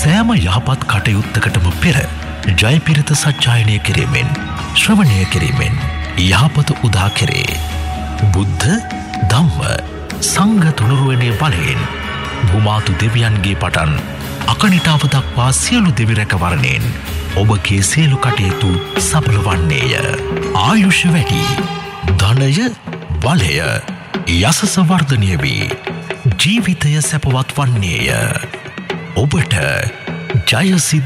සෑම යහපත් කටයුත්තකටම පෙර ජයපිරිත සජ්ජායනය කිරීමෙන් ශ්‍රවණය කිරීමෙන් යහපත උදා කෙරේ. බුද්ධ ධම්ම සංඝ තුනුරුවනේ බලයෙන් භූමාතු දෙවියන්ගේ පටන් අකනිටාව දක්වා සියලු දෙවි රැකවරණයෙන් ඔබගේ සියලු කටයුතු සඵල වන්නේය. ආයුෂ වැඩි, ධනය බලය යසස වර්ධනය වී ජීවිතය සැපවත් වන්නේය. ඔබට ජයසිද්ධ